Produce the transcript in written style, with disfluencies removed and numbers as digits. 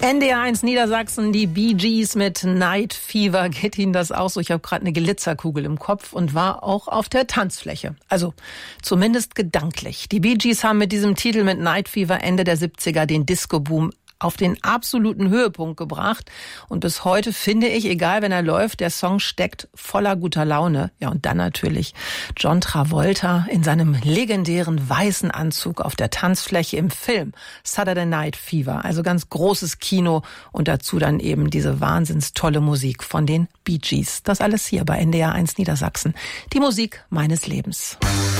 NDR1 Niedersachsen, die Bee Gees mit Night Fever. Geht Ihnen das auch so? Ich habe gerade eine Glitzerkugel im Kopf und war auch auf der Tanzfläche. Also zumindest gedanklich. Die Bee Gees haben mit diesem Titel mit Night Fever Ende der 70er den Disco-Boom auf den absoluten Höhepunkt gebracht. Und bis heute finde ich, egal wenn er läuft, der Song steckt voller guter Laune. Ja, und dann natürlich John Travolta in seinem legendären weißen Anzug auf der Tanzfläche im Film Saturday Night Fever. Also ganz großes Kino und dazu dann eben diese wahnsinns tolle Musik von den Bee Gees. Das alles hier bei NDR1 Niedersachsen. Die Musik meines Lebens.